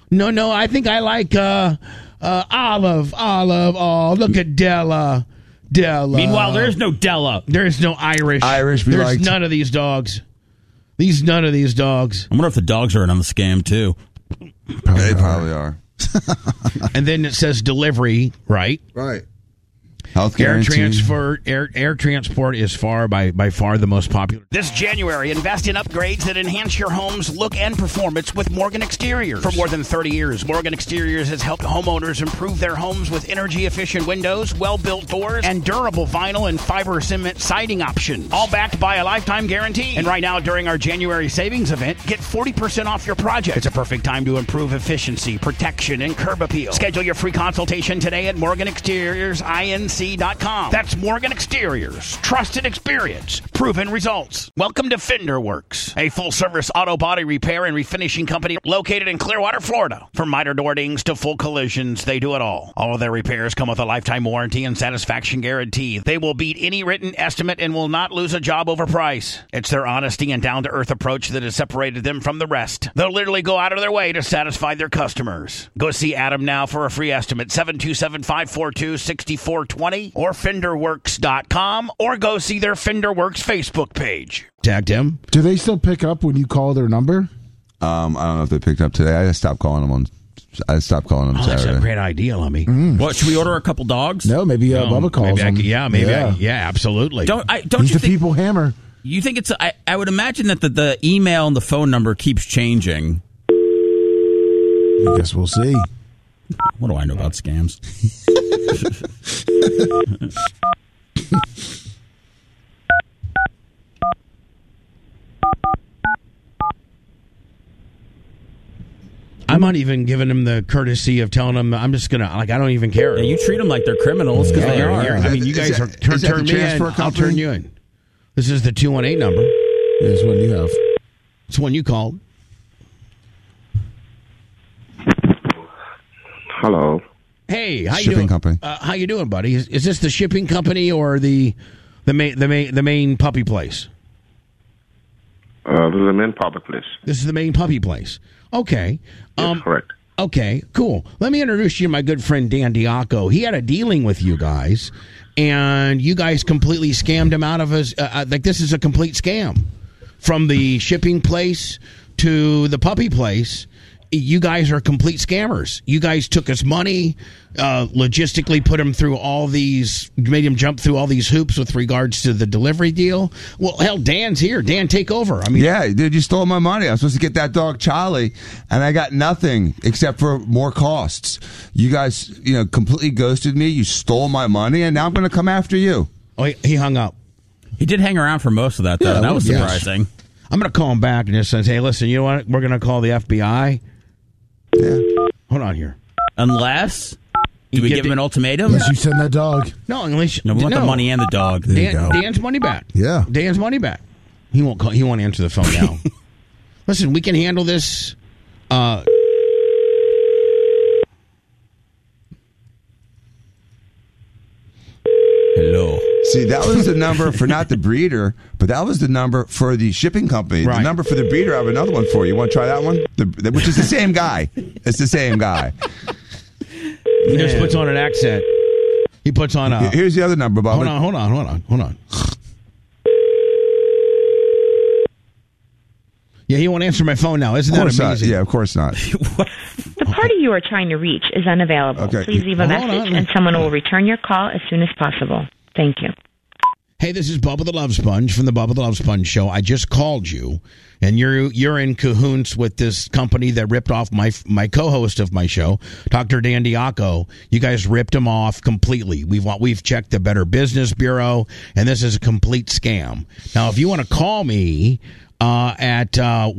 No, I think I like Olive. Oh, look at Della. Meanwhile, there's no Della. There's no Irish. There's none of these dogs. None of these dogs. I wonder if the dogs are in on the scam, too. They probably are. And then it says delivery, right? Right. Health guarantee. Air transport is by far the most popular. This January, invest in upgrades that enhance your home's look and performance with Morgan Exteriors. For more than 30 years, Morgan Exteriors has helped homeowners improve their homes with energy-efficient windows, well-built doors, and durable vinyl and fiber cement siding options. All backed by a lifetime guarantee. And right now, during our January savings event, get 40% off your project. It's a perfect time to improve efficiency, protection, and curb appeal. Schedule your free consultation today at Morgan Exteriors INC. That's Morgan Exteriors. Trusted experience. Proven results. Welcome to Fender Works, a full-service auto body repair and refinishing company located in Clearwater, Florida. From miter door dings to full collisions, they do it all. All of their repairs come with a lifetime warranty and satisfaction guarantee. They will beat any written estimate and will not lose a job over price. It's their honesty and down-to-earth approach that has separated them from the rest. They'll literally go out of their way to satisfy their customers. Go see Adam now for a free estimate, 727-542-6420. Or FenderWorks.com, or go see their FenderWorks Facebook page. Tagged him. Do they still pick up when you call their number? I don't know if they picked up today. I stopped calling them Saturday. That's a great idea, Lummy. What, should we order a couple dogs? No, maybe Bubba calls them. Absolutely. Don't He's you the think people hammer. You think it's? I would imagine that the email and the phone number keeps changing. I guess we'll see. What do I know about scams? I'm not even giving them the courtesy of telling them I'm just gonna I don't even care. Yeah, you treat them like they're criminals because they are. I mean, you guys are turn me in. I'll turn you in. This is the 218 number. This one you have. It's one you called. Hello. Hey, how you Shipping doing? company. How you doing, buddy? Is this the shipping company or the main puppy place? This is the main puppy place. This is the main puppy place. Okay. Yes, correct. Okay, cool. Let me introduce you to my good friend Dan Diaco. He had a dealing with you guys, and you guys completely scammed him out of his. This is a complete scam. From the shipping place to the puppy place, you guys are complete scammers. You guys took his money, logistically put him through made him jump through all these hoops with regards to the delivery deal. Well, hell, Dan's here. Dan, take over. I mean, yeah, dude, you stole my money. I was supposed to get that dog Charlie, and I got nothing except for more costs. You guys, completely ghosted me. You stole my money, and now I'm going to come after you. Oh, he hung up. He did hang around for most of that, though. Yeah, that was yes. surprising. I'm going to call him back and just say, hey, listen, you know what? We're going to call the FBI. Yeah. Hold on here. Unless, do we give him an ultimatum? Unless you send that dog. No, unless we want the money and the dog. There you go. Dan's money back. Yeah. Dan's money back. He won't call, he won't answer the phone now. Listen, we can handle this. Hello. See, that was the number for not the breeder, but that was the number for the shipping company. Right. The number for the breeder, I have another one for you. You want to try that one? Which is the same guy. It's the same guy. He just puts on an accent. He puts on a... Here's the other number, Bob. Hold on. Yeah, he won't answer my phone now. Isn't that amazing? Yeah, of course not. The party you are trying to reach is unavailable. Okay. Please leave a message and someone will return your call as soon as possible. Thank you. Hey, this is Bubba the Love Sponge from the Bubba the Love Sponge Show. I just called you, and you're in cahoots with this company that ripped off my co-host of my show, Dr. Dan Diaco. You guys ripped him off completely. We've checked the Better Business Bureau, and this is a complete scam. Now, if you want to call me at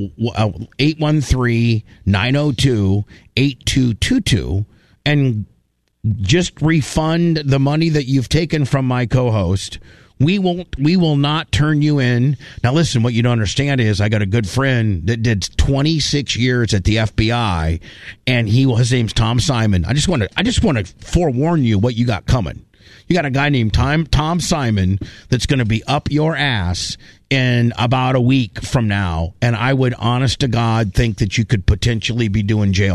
813-902-8222 and just refund the money that you've taken from my co-host, we will not turn you in. Now listen, what you don't understand is I got a good friend that did 26 years at the FBI, and his name's Tom Simon. I just want to forewarn you what you got coming. You got a guy named Tom Simon that's going to be up your ass in about a week from now, and I would honest to God think that you could potentially be doing jail